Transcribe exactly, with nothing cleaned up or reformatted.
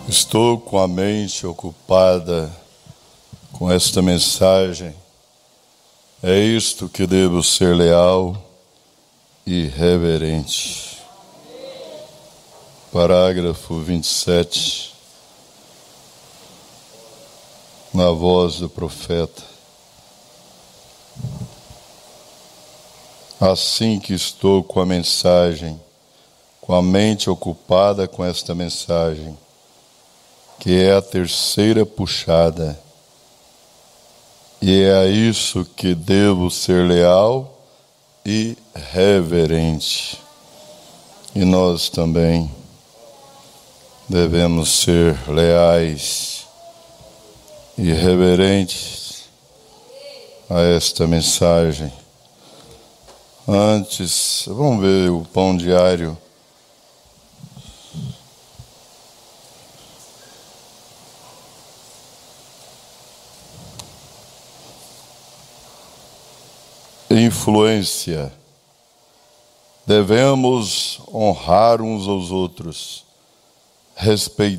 Estou com a mente ocupada com esta mensagem. É isto que devo ser leal e reverente. Parágrafo vinte e sete. Na voz do profeta. Assim que estou com a mensagem, com a mente ocupada com esta mensagem, que é a terceira puxada, e é a isso que devo ser leal e reverente. E nós também devemos ser leais e reverentes a esta mensagem. Antes, vamos ver o pão diário. Influência. Devemos honrar uns aos outros, respeitar